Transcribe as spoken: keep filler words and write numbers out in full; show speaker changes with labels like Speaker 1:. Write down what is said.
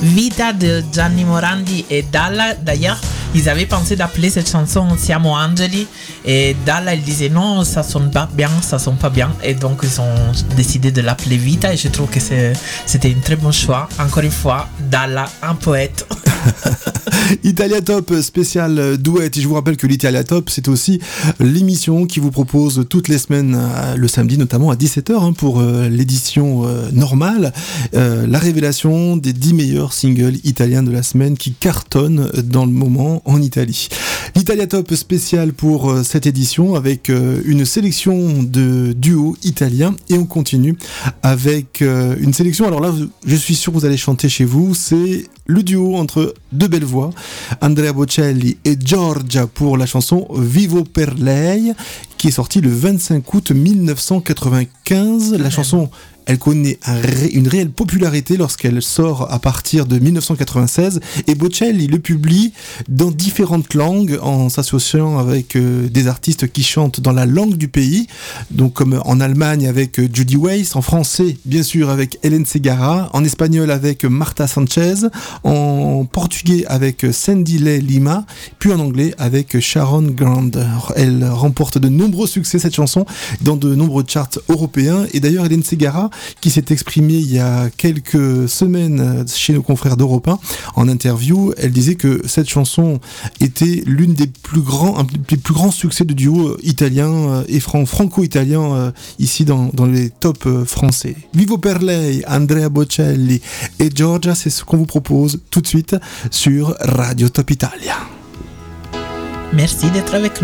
Speaker 1: Vita de Gianni Morandi et Dalla. D'ailleurs, ils avaient pensé d'appeler cette chanson Siamo Angeli et Dalla il disait non, ça sonne pas bien, ça sonne pas bien, et donc ils ont décidé de l'appeler Vita, et je trouve que c'est, c'était un très bon choix. Encore une fois, Dalla, un poète.
Speaker 2: Italia Top spécial duet, et je vous rappelle que l'Italia Top, c'est aussi l'émission qui vous propose toutes les semaines, le samedi notamment à dix-sept heures, hein, pour euh, l'édition euh, normale, euh, la révélation des dix meilleurs singles italiens de la semaine qui cartonnent dans le moment en Italie. L'Italia Top spécial pour euh, cette édition avec euh, une sélection de duos italiens, et on continue avec euh, une sélection, alors là je suis sûr que vous allez chanter chez vous, c'est le duo entre deux belles voix, Andrea Bocelli et Giorgia, pour la chanson Vivo per lei, qui est sortie le vingt-cinq août mille neuf cent quatre-vingt-quinze. La chanson, elle connaît un ré- une réelle popularité lorsqu'elle sort à partir de mille neuf cent quatre-vingt-seize, et Bocelli le publie dans différentes langues en s'associant avec euh, des artistes qui chantent dans la langue du pays, donc comme en Allemagne avec euh, Judy Weiss, en français bien sûr avec Hélène Segarra, en espagnol avec Marta Sanchez, en portugais avec Sandy Lay Lima, puis en anglais avec Sharon Grande. Elle remporte de nombreux succès, cette chanson, dans de nombreux charts européens, et d'ailleurs Hélène Segarra, qui s'est exprimée il y a quelques semaines chez nos confrères d'Europe un en interview, elle disait que cette chanson était l'une des plus grands, un des plus grands succès de duo italien et fran- franco-italien euh, ici dans, dans les tops euh, français. Vivo per lei, Andrea Bocelli et Giorgia, c'est ce qu'on vous propose tout de suite sur Radio Top Italia.
Speaker 1: Merci d'être avec nous.